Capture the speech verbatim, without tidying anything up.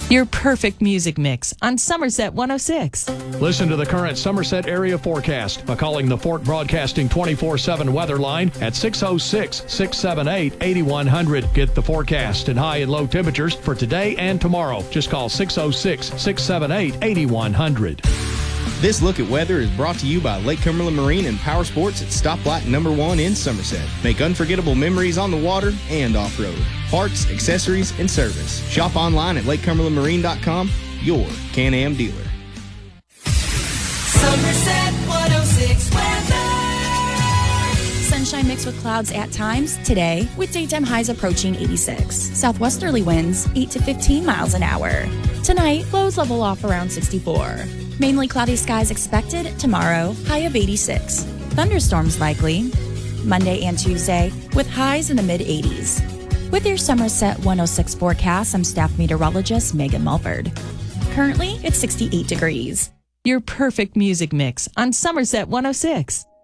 Your perfect music mix on Somerset one oh six. Listen to the current Somerset area forecast by calling the Fort Broadcasting twenty-four seven weather line at six oh six, six seven eight, eight one zero zero. Get the forecast and high and low temperatures for today and tomorrow. Just call six oh six, six seven eight, eight one zero zero. This look at weather is brought to you by Lake Cumberland Marine and Power Sports at Stoplight Number One in Somerset. Make unforgettable memories on the water and off-road. Parts, accessories, and service. Shop online at lake cumberland marine dot com, your Can-Am dealer. Somerset one oh six weather. Sunshine mixed with clouds at times today, with daytime highs approaching eighty-six. Southwesterly winds eight to fifteen miles an hour. Tonight, lows level off around sixty-four. Mainly cloudy skies expected tomorrow, high of eighty-six. Thunderstorms likely Monday and Tuesday, with highs in the mid eighties. With your Somerset one oh six forecast, I'm staff meteorologist Megan Mulford. Currently, it's sixty-eight degrees. Your perfect music mix on Somerset one oh six.